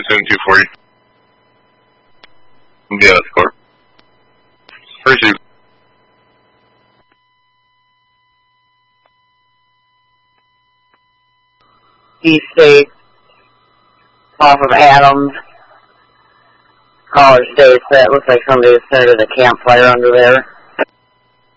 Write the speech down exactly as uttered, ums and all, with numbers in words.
seven two forty. Yeah, that's correct. Appreciate it. East State, off of Adams, College Station. That looks like somebody started a campfire under there.